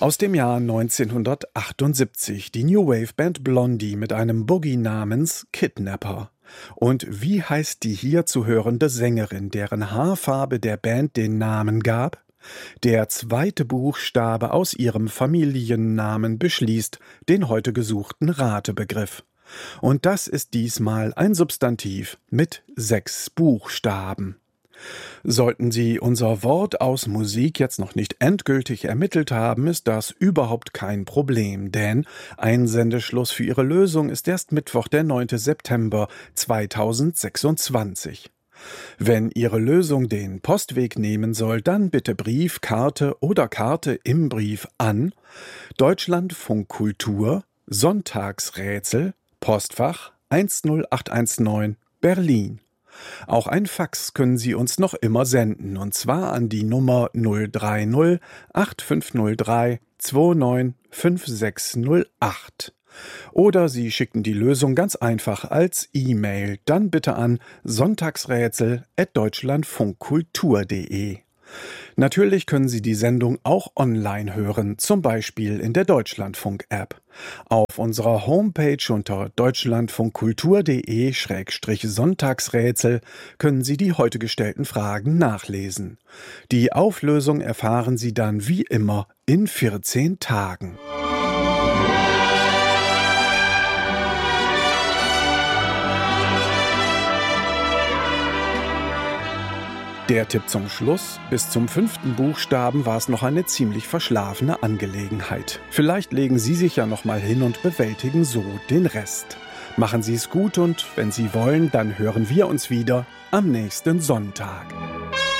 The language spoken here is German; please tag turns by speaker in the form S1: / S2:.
S1: Aus dem Jahr 1978, die New Wave Band Blondie mit einem Boogie namens Kidnapper. Und wie heißt die hier zu hörende Sängerin, deren Haarfarbe der Band den Namen gab? Der zweite Buchstabe aus ihrem Familiennamen beschließt den heute gesuchten Ratebegriff. Und das ist diesmal ein Substantiv mit 6 Buchstaben. Sollten Sie unser Wort aus Musik jetzt noch nicht endgültig ermittelt haben, ist das überhaupt kein Problem, denn Einsendeschluss für Ihre Lösung ist erst Mittwoch, der 9. September 2026. Wenn Ihre Lösung den Postweg nehmen soll, dann bitte Brief, Karte oder Karte im Brief an Deutschlandfunk Kultur, Sonntagsrätsel, Postfach 10819, Berlin. Auch ein Fax können Sie uns noch immer senden, und zwar an die Nummer 030 8503 295608. Oder Sie schicken die Lösung ganz einfach als E-Mail, dann bitte an sonntagsrätsel@deutschlandfunkkultur.de. Natürlich können Sie die Sendung auch online hören, zum Beispiel in der Deutschlandfunk-App. Auf unserer Homepage unter deutschlandfunkkultur.de/Sonntagsrätsel können Sie die heute gestellten Fragen nachlesen. Die Auflösung erfahren Sie dann wie immer in 14 Tagen. Der Tipp zum Schluss: Bis zum 5. Buchstaben war es noch eine ziemlich verschlafene Angelegenheit. Vielleicht legen Sie sich ja noch mal hin und bewältigen so den Rest. Machen Sie es gut, und wenn Sie wollen, dann hören wir uns wieder am nächsten Sonntag.